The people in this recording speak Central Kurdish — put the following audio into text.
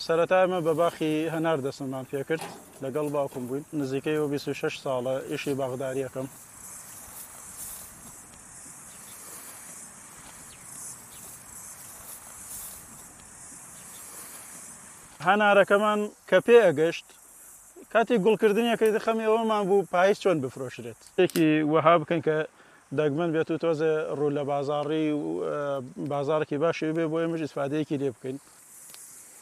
سەرەتا ئێمە بە باخی هەنار دەستمان پێ کرد لەگەڵ باوکم بووین نزیکەی و 26 ساڵە ئیشی باغداریەکەم. هەنارەکەمان کە پێ ئەگەشت کاتی گوڵکردنیەکەی دەخەمی ئەوەمان بوو پاییز چۆن بفرۆشرێت شتێکی وەها بکەن کە دەگمەن بێت و تۆزێ ڕوو لە بازاڕی و بازارێکی باشی بێ بۆ ئێمەش ئیسفادەیەکی لێ بکەین.